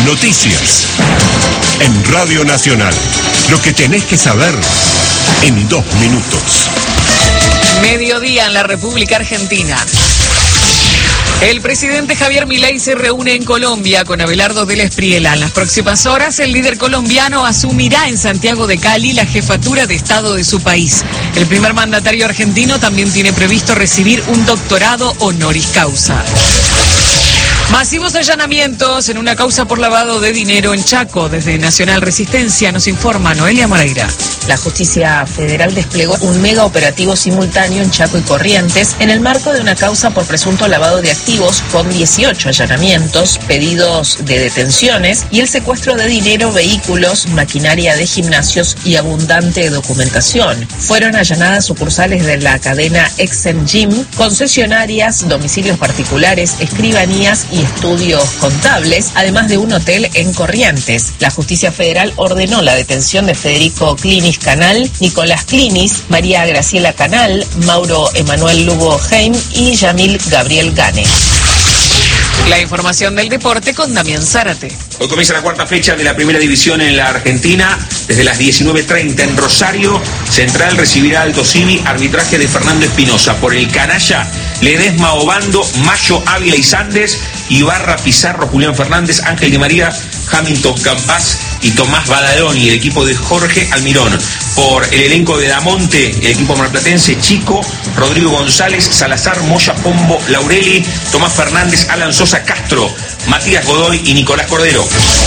Noticias en Radio Nacional. Lo que tenés que saber en 2 minutos. Mediodía en la República Argentina. El presidente Javier Milei se reúne en Colombia con Abelardo del Espriella. En las próximas horas, el líder colombiano asumirá en Santiago de Cali la jefatura de Estado de su país. El primer mandatario argentino también tiene previsto recibir un doctorado honoris causa. Masivos allanamientos en una causa por lavado de dinero en Chaco. Desde Nacional Resistencia nos informa Noelia Moreira. La Justicia Federal desplegó un mega operativo simultáneo en Chaco y Corrientes en el marco de una causa por presunto lavado de activos con 18 allanamientos, pedidos de detenciones y el secuestro de dinero, vehículos, maquinaria de gimnasios y abundante documentación. Fueron allanadas sucursales de la cadena Exen Gym, concesionarias, domicilios particulares, escribanías y estudios contables, además de un hotel en Corrientes. La Justicia Federal ordenó la detención de Federico Clinis Canal, Nicolás Clinis, María Graciela Canal, Mauro Emanuel Lugo Heim y Yamil Gabriel Gane. La información del deporte con Damián Zárate. Hoy comienza la cuarta fecha de la primera división en la Argentina. Desde las 19:30 en Rosario, Central recibirá Aldo Civi, arbitraje de Fernando Espinosa. Por el canalla, Ledesma Obando, Mayo Ávila y Sandes, Ibarra, Pizarro, Julián Fernández, Ángel Di María, Hamilton Campas y Tomás Badaloni, el equipo de Jorge Almirón. Por el elenco de Damonte, el equipo marplatense, Chico, Rodrigo González, Salazar, Moya, Pombo, Laureli, Tomás Fernández, Alan Sosa, Castro, Matías Godoy y Nicolás Cordero.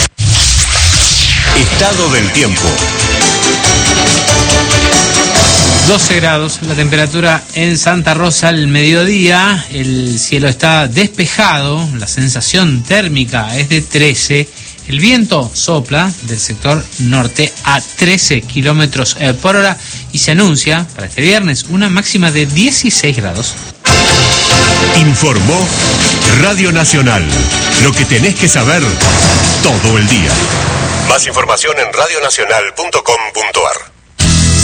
Estado del tiempo. 12 grados, la temperatura en Santa Rosa al mediodía, el cielo está despejado, la sensación térmica es de 13, el viento sopla del sector norte a 13 kilómetros por hora y se anuncia para este viernes una máxima de 16 grados. Informó Radio Nacional. Lo que tenés que saber todo el día. Más información en radionacional.com.ar.